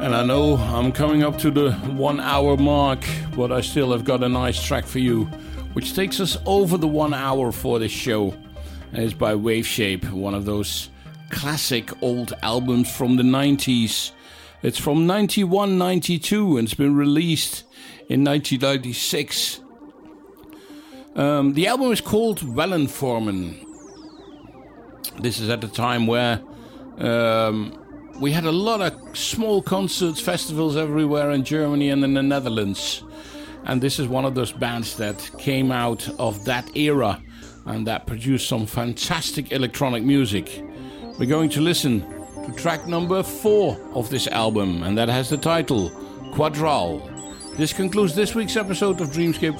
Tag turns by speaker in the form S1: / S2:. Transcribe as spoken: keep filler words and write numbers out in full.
S1: And I know I'm coming up to the one hour mark, but I still have got a nice track for you, which takes us over the one hour for this show. And it's by Waveshape, one of those classic old albums from the nineties. It's from ninety-one ninety-two and it's been released in nineteen ninety-six. Um, the album is called Wellenformen. This is at a time where um, we had a lot of small concerts, festivals everywhere in Germany and in the Netherlands. And this is one of those bands that came out of that era and that produced some fantastic electronic music. We're going to listen to track number four of this album, and that has the title Quadral. This concludes this week's episode of Dreamscape